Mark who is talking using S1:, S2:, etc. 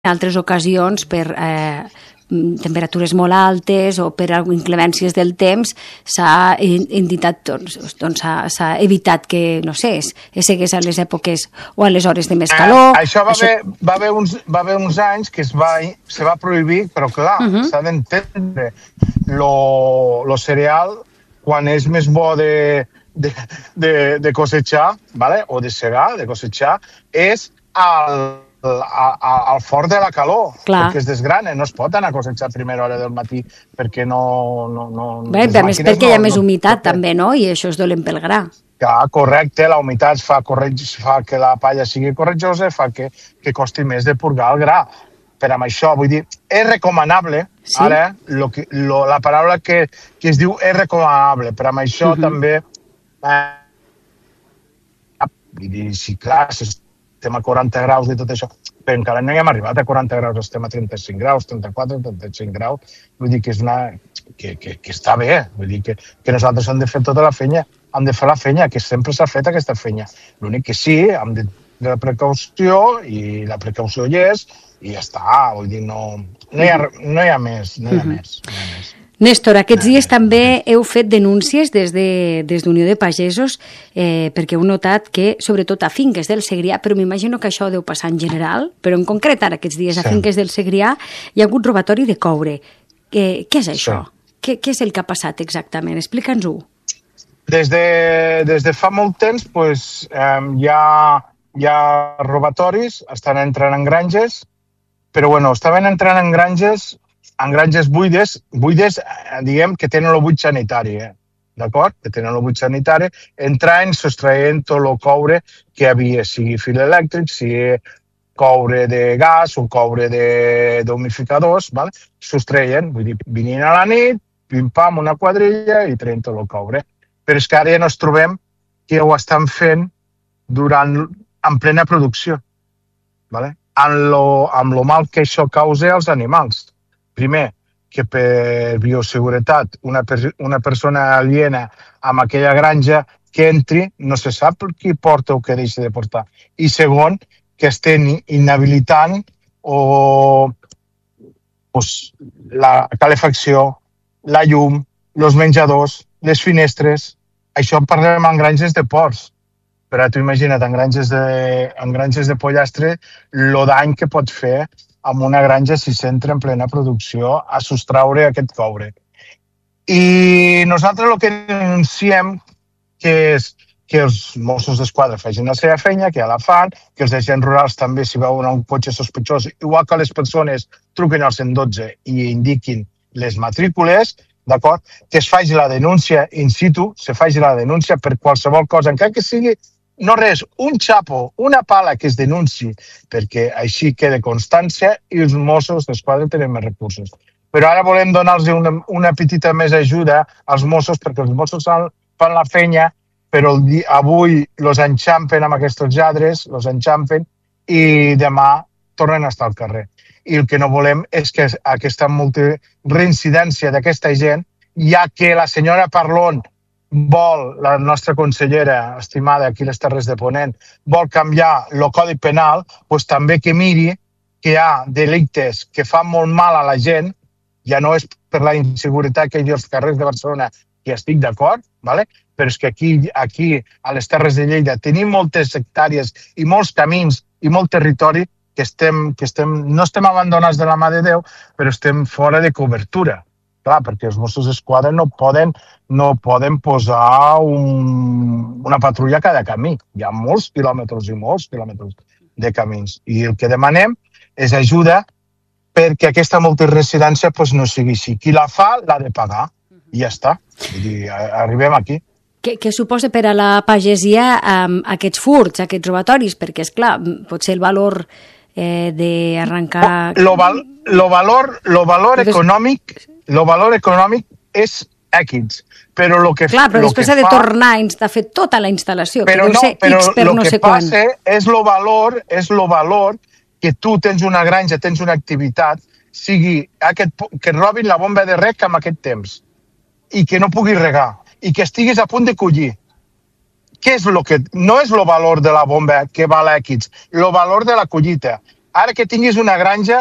S1: en altres ocasions per temperatures molt altes o per inclemències del temps s'ha indicat, doncs s'ha evitat que, no sé, es segués a les èpoques o a les hores de més calor.
S2: Això va haver uns anys que se va prohibir, però clar, s'ha d'entendre lo cereal quan és més bo de cosejar, ¿vale? O de segar, de cosejar, és al fort de la calor, perquè es desgrana, no es pot anar a cosejar a primera hora del matí perquè no...
S1: Bé, a més perquè hi ha més humitat també, no? I això és dolent pel gra.
S2: Correcte, la humitat fa que la palla sigui corretjosa, fa que costi més de purgar el gra. Per amb això, vull dir, és recomanable, ara, la paraula que es diu és recomanable, per amb això també... Vull dir, sí, clar, estem a 40 graus i tot això, però encara no hi hem arribat a 40 graus, estem a 35 graus, 34, 35 graus, vull dir que és que està bé, vull dir que nosaltres hem de fer tota la feina, hem de fer la feina, que sempre s'ha fet aquesta feina. L'únic que sí, hem de tenir la precaució, i la precaució hi és, i ja està, vull dir, no hi ha més.
S1: Néstor, aquests dies també heu fet denúncies des d'Unió de Pagesos perquè heu notat que, sobretot a finques del Segrià, però m'imagino que això deu passar en general, però en concret ara aquests dies a finques del Segrià hi ha hagut robatori de coure. Què és això? Què és el que ha passat exactament? Explica'ns-ho.
S2: Des de fa molt temps hi ha robatoris, estan entrant en granges, però estaven entrant en granges buides, diguem, que tenen el buit sanitari, d'acord? Que tenen el buit sanitari, entrant, sostraient tot el coure que havia, sigui fil elèctric, sigui coure de gas o coure d'humificadors, sostreien, vull dir, venint a la nit, pim-pam, una quadrilla i traient tot el coure. Però és que ara ja ens trobem que ho estan fent en plena producció, amb lo mal que això causa als animals. Primer, que per bioseguretat una persona aliena amb aquella granja que entri no se sap qui porta o què deixa de portar. I segon, que estem inhabilitant la calefacció, la llum, els menjadors, les finestres. Això en parlem en granges de porcs. Però tu imagina't, en granges de pollastre, el dany que pot fer amb una granja si s'entra en plena producció a sostraure aquest coure. I nosaltres el que denunciem és que els Mossos d'Esquadra facin la seva feina, que ja la fan, que els agents rurals també, si veuen un cotxe sospitós, igual que les persones truquen al 112 i indiquin les matrícules, d'acord? Que es faci la denúncia in situ, se faci la denúncia per qualsevol cosa, encara que sigui no res, un xapo, una pala que es denunci, perquè així queda constància i els Mossos d'Esquadra tenen més recursos. Però ara volem donar-los una petita més ajuda als Mossos, perquè els Mossos fan la feina, però avui els enxampen amb aquests lladres, els enxampen i demà tornen a estar al carrer. I el que no volem és que aquesta multireincidència d'aquesta gent, ja que la senyora Parlon vol, la nostra consellera estimada aquí a les Terres de Ponent, vol canviar el Codi Penal, doncs també que miri que hi ha delictes que fan molt mal a la gent, ja no és per la inseguretat que hi ha als carrers de Barcelona, que estic d'acord, però és que aquí a les Terres de Lleida tenim moltes hectàrees i molts camins i molt territori que no estem abandonats de la mà de Déu, però estem fora de cobertura. Clar, perquè els Mossos d'Esquadra no poden posar una patrulla a cada camí. Hi ha molts quilòmetres i molts quilòmetres de camins. I el que demanem és ajuda perquè aquesta multiresidència no sigui així. Qui la fa l'ha de pagar i ja està. Vull dir, arribem aquí.
S1: Què suposa per a la pagesia aquests furts, aquests robatoris? Perquè, esclar, potser el valor d'arrencar...
S2: El valor econòmic és X, però el que...
S1: Clar, però després ha de tornar a fer tota la instal·lació, que deu ser X per no sé quan.
S2: Però el que passa és el valor que tu tens una granja, tens una activitat, sigui que robin la bomba de reg en aquest temps i que no puguis regar i que estiguis a punt de collir. Què és el que... No és el valor de la bomba que val X, el valor de la collita. Ara que tinguis una granja,